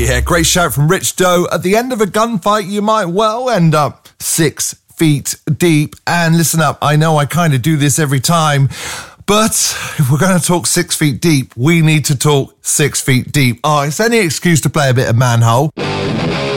here. Great shout from Rich Doe. At the end of a gunfight, you might well end up 6 feet deep. And listen up, I know I kind of do this every time, but if we're going to talk 6 feet deep, we need to talk 6 feet deep. Oh, it's any excuse to play a bit of manhole.